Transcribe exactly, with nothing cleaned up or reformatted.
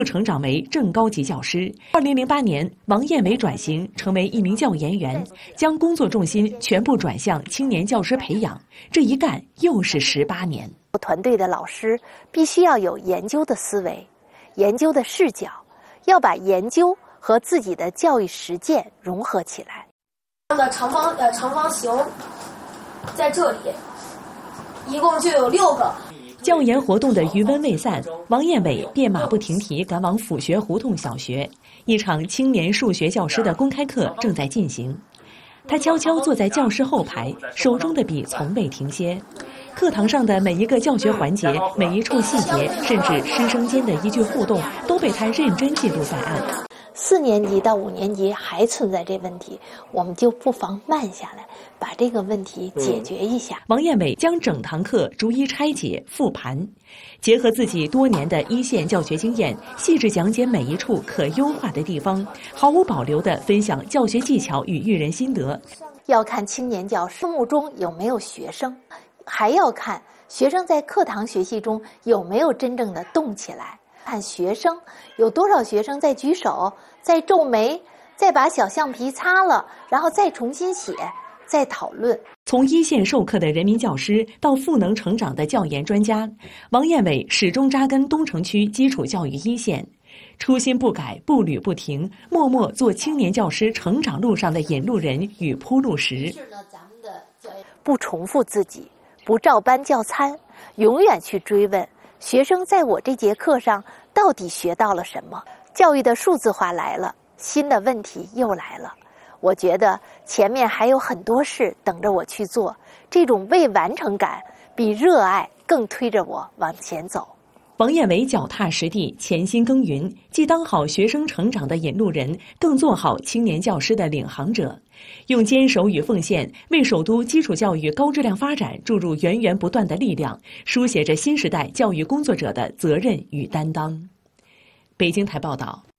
成长为正高级教师。二零零八年，王彦伟转型成为一名教研员，将工作重心全部转向青年教师培养。这一干又是十八年。 团队的老师必须要有研究的思维、研究的视角，要把研究和自己的教育实践融合起来。 的长方呃长方形在这里，一共就有六个。 教研活动的余温未散，王彦伟便马不停蹄赶往府学胡同小学。一场青年数学教师的公开课正在进行，他悄悄坐在教室后排，手中的笔从未停歇。课堂上的每一个教学环节、每一处细节，甚至师生间的一句互动，都被他认真记录在案。 四年级到五年级还存在这问题，我们就不妨慢下来，把这个问题解决一下。 王彦伟将整堂课逐一拆解复盘，结合自己多年的一线教学经验，细致讲解每一处可优化的地方，毫无保留地分享教学技巧与育人心得。 要看青年教师目中有没有学生，还要看学生在课堂学习中有没有真正的动起来。看学生有多少学生在举手，在皱眉，再把小橡皮擦了，然后再重新写，再讨论。 从一线授课的人民教师到赋能成长的教研专家，王彦伟始终扎根东城区基础教育一线，初心不改，步履不停，默默做青年教师成长路上的引路人与铺路石。 不重复自己，不照搬教参，永远去追问学生在我这节课上到底学到了什么？教育的数字化来了，新的问题又来了。我觉得前面还有很多事等着我去做，这种未完成感比热爱更推着我往前走。 王彦伟脚踏实地，潜心耕耘，既当好学生成长的引路人，更做好青年教师的领航者，用坚守与奉献为首都基础教育高质量发展注入源源不断的力量，书写着新时代教育工作者的责任与担当。北京台报道。